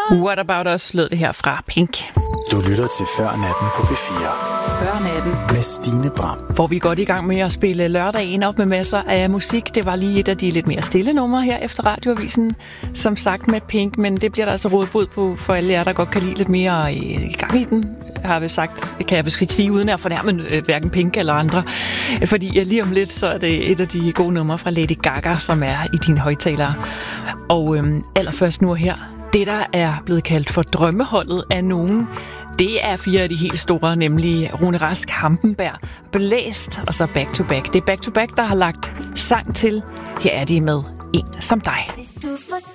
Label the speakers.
Speaker 1: What About Us lød det her fra Pink.
Speaker 2: Du lytter til Før Natten på P4.
Speaker 3: Før Natten
Speaker 2: med Stine Bram.
Speaker 1: Hvor vi godt i gang med at spille lørdagen op med masser af musik. Det var lige et af de lidt mere stille numre her efter radioavisen, som sagt med Pink, men det bliver der altså rådet bud på for alle jer, der godt kan lide lidt mere i gang i den. Har vi sagt, kan jeg vist sige uden at fornærme hverken Pink eller andre. Fordi lige om lidt, så er det et af de gode numre fra Lady Gaga, som er i dine højttalere. Og allerførst nu her, det der er blevet kaldt for drømmeholdet af nogen, det er 4 af de helt store, nemlig Rune Rask, Hampenberg, Blæst og så Back to Back. Det er Back to Back, der har lagt sang til. Her er de med En som dig.